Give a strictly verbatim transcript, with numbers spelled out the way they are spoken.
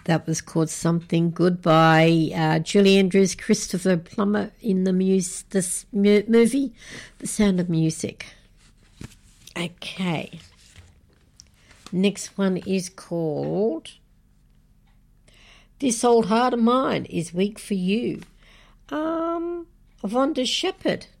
That was called Something Good by uh, Julie Andrews, Christopher Plummer in the mus- this mu- movie, The Sound of Music. Okay. Next one is called This Old Heart of Mine is Weak for You. Um, Vonda Shepherd.